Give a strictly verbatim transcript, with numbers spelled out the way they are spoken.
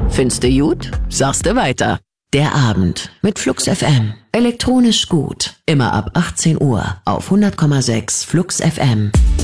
Findest du gut? Sagst du weiter. Der Abend mit Flux F M. Elektronisch gut. Immer ab achtzehn Uhr auf hundert Komma sechs Flux F M.